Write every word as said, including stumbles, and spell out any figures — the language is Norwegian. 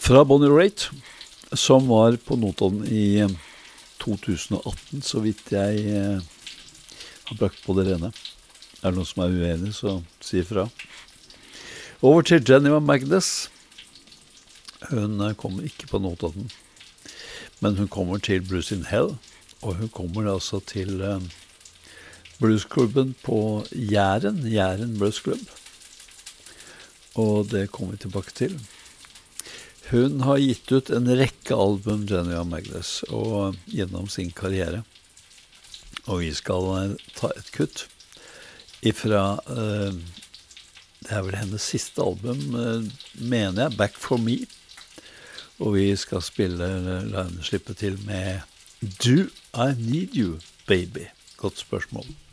fra Bonnie Raitt, som var på Notodden i to tusen og atten, så vidt jeg eh, har brakt på det rene. Er det noen som er uenig, så si fra. Over til Jennifer Magnus. Hun eh, kommer ikke på Notodden, men hun kommer til Blues in Hell, og hun kommer altså til eh, bluesklubben på Jæren, Jæren Bluesklubb. Og det kommer vi tilbake til. Hun har gitt ut en rekke album, Jennifer Magnus, og gjennom sin karriere. Og vi skal eh, ta et kutt ifra, eh, det er vel hennes siste album, eh, mener jeg, Back for Me. Og vi skal spille, la henne slippe til med Do I Need You, Baby? Godt spørsmål.